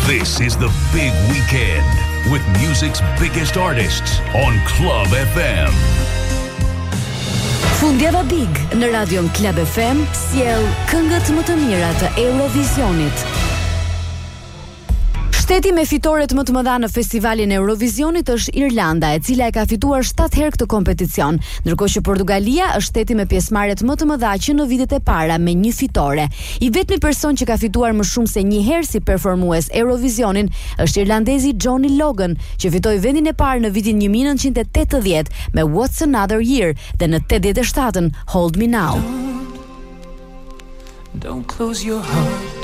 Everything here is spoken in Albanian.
This is the big weekend with music's biggest artists on Club FM. Fundjava Big në radion Club FM sjell këngët më të mira të Eurovisionit. Shteti me fitoret më të mëdha në festivalin e Eurovisionit është Irlanda, e cila e ka fituar 7 herë këtë kompeticion, ndërkohë që Portugalia është shteti me pjesëmarrjet më të mëdha që në vitet e para me 1 fitore. I vetmi person që ka fituar më shumë se 1 herë si performues Eurovisionin është irlandezi Johnny Logan, që fitoi vendin e parë në vitin 1980 me What's Another Year dhe në 87-ën Hold Me Now. Don't close your heart